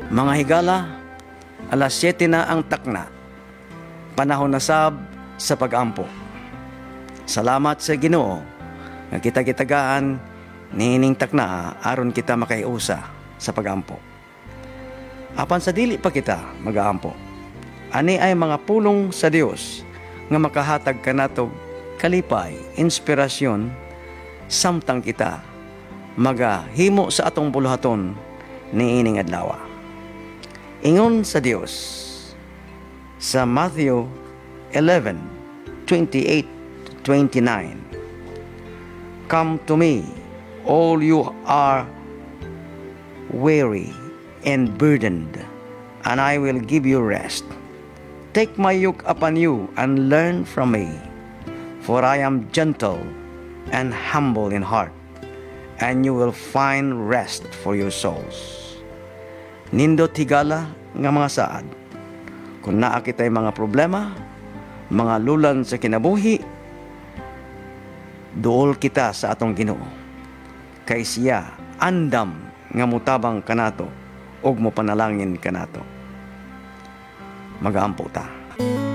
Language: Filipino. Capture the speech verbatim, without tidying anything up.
Mga higala, alas siyete na ang takna. Panahon na sab sa pag-ampo. Salamat sa Ginoo nga kita-kitagaan niining takna aron kita makaiusa sa pag-ampo. Apan sa dili pa kita mag-aampo, ani ay mga pulong sa Dios nga makahatag kanatog kalipay, inspirasyon samtang kita magahimo sa atong buluhaton niining adlaw. Ingon sa Dios sa Matthew eleven twenty-eight to twenty-nine, "Come to me, all you are weary and burdened, and I will give you rest. Take my yoke upon you and learn from me, for I am gentle and humble in heart, and you will find rest for your souls." Nindot higala nga mga saad, kung naa kita'y mga problema, mga lulan sa kinabuhi, duol kita sa atong Ginoo, kay siya andam nga mutabang kanato ug mo panalangin kanato. Magaampo ta.